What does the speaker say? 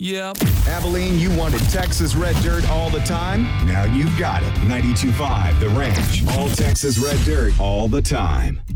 Yep. Abilene, you wanted Texas red dirt all the time? Now you've got it. 92.5 The Ranch. All Texas red dirt all the time.